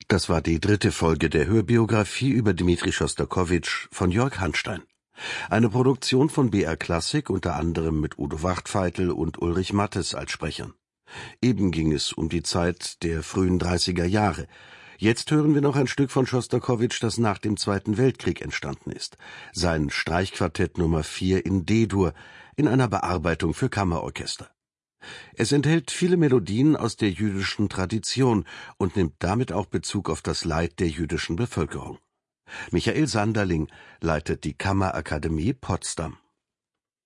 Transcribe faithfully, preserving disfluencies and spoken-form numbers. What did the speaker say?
Das war die dritte Folge der Hörbiografie über Dmitri Schostakowitsch von Jörg Hanstein. Eine Produktion von B R Klassik, unter anderem mit Udo Wachtfeitel und Ulrich Mattes als Sprechern. Eben ging es um die Zeit der frühen dreißiger Jahre. Jetzt hören wir noch ein Stück von Schostakowitsch, das nach dem Zweiten Weltkrieg entstanden ist. Sein Streichquartett Nummer vier in D-Dur, in einer Bearbeitung für Kammerorchester. Es enthält viele Melodien aus der jüdischen Tradition und nimmt damit auch Bezug auf das Leid der jüdischen Bevölkerung. Michael Sanderling leitet die Kammerakademie Potsdam.